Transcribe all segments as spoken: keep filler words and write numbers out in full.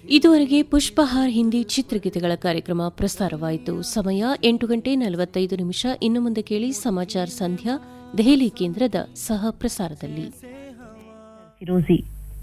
ಇದುವರೆಗೆ ಪುಷ್ಪಹಾರ್ ಹಿಂದಿ ಚಿತ್ರಗೀತೆಗಳ ಕಾರ್ಯಕ್ರಮ ಪ್ರಸಾರವಾಯಿತು. ಸಮಯ ಎಂಟು ಗಂಟೆ ನಲವತ್ತೈದು ನಿಮಿಷ. ಇನ್ನು ಮುಂದೆ ಕೇಳಿ ಸಮಾಚಾರ ಸಂಧ್ಯಾ ದೆಹಲಿ ಕೇಂದ್ರದ ಸಹ ಪ್ರಸಾರದಲ್ಲಿ. ಫಿರೋಜಿ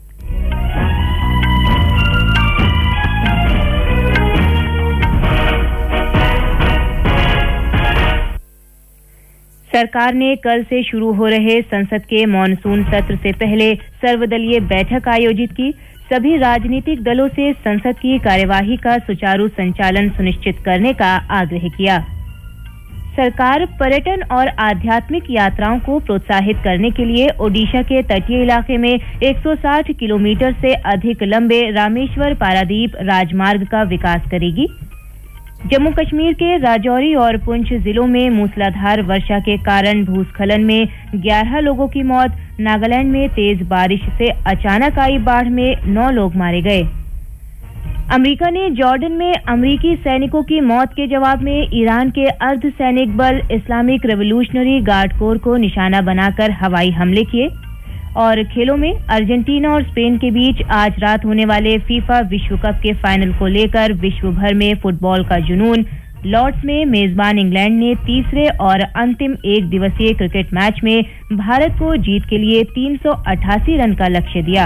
सरकार ने कल से शुरू हो रहे संसद के मॉनसून सत्र से पहले सर्वदलीय बैठक आयोजित की. सभी राजनीतिक दलों से संसद की कार्यवाही का सुचारू संचालन सुनिश्चित करने का आग्रह किया. सरकार पर्यटन और आध्यात्मिक यात्राओं को प्रोत्साहित करने के लिए ओडिशा के तटीय इलाके में एक सौ साठ किलोमीटर से अधिक लंबे रामेश्वर पारादीप राजमार्ग का विकास करेगी. जम्मू कश्मीर के राजौरी और पुंछ जिलों में मूसलाधार वर्षा के कारण भूस्खलन में ग्यारह लोगों की मौत. नागालैंड में तेज बारिश से अचानक आई बाढ़ में नौ लोग मारे गए. अमेरिका ने जॉर्डन में अमेरिकी सैनिकों की मौत के जवाब में ईरान के अर्धसैनिक बल इस्लामिक रेवोल्यूशनरी गार्ड कोर को निशाना बनाकर हवाई हमले किए. और खेलों में अर्जेंटीना और स्पेन के बीच आज रात होने वाले फीफा विश्व कप के फाइनल को लेकर विश्व भर में फुटबॉल का जुनून. लॉर्ड्स में मेजबान इंग्लैंड ने तीसरे और अंतिम एक दिवसीय क्रिकेट मैच में भारत को जीत के लिए तीन सौ अट्ठासी रन का लक्ष्य दिया.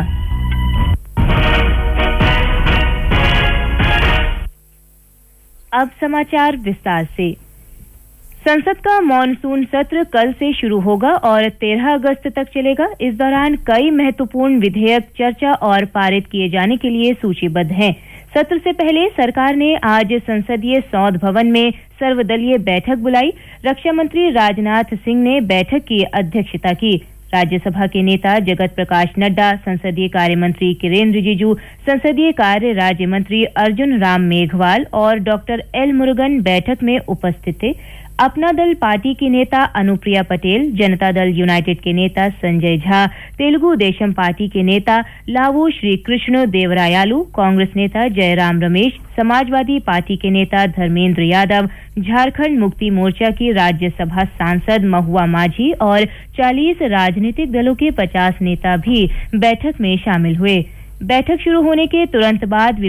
अब समाचार विस्तार से. संसद का मॉनसून सत्र कल से शुरू होगा और तेरह अगस्त तक चलेगा. इस दौरान कई महत्वपूर्ण विधेयक चर्चा और पारित किए जाने के लिए सूचीबद्ध हैं. सत्र से पहले सरकार ने आज संसदीय सौध भवन में सर्वदलीय बैठक बुलाई. रक्षा मंत्री राजनाथ सिंह ने बैठक की अध्यक्षता की. राज्यसभा के नेता जगत प्रकाश नड्डा, संसदीय कार्य मंत्री किरेन रिजिजू, संसदीय कार्य राज्य मंत्री अर्जुन राम मेघवाल और डॉक्टर एल मुरुगन बैठक में उपस्थित थे. अपना दल पार्टी की नेता अनुप्रिया पटेल, जनता दल यूनाइटेड के नेता संजय झा, तेलुगु देशम पार्टी के नेता लावू श्री कृष्ण देवरायालू, कांग्रेस नेता जयराम रमेश, समाजवादी पार्टी के नेता धर्मेंद्र यादव, झारखंड मुक्ति मोर्चा की राज्यसभा सांसद महुआ माझी और चालीस राजनीतिक दलों के पचास नेता भी बैठक में शामिल हुए. बैठक शुरू होने के तुरंत बाद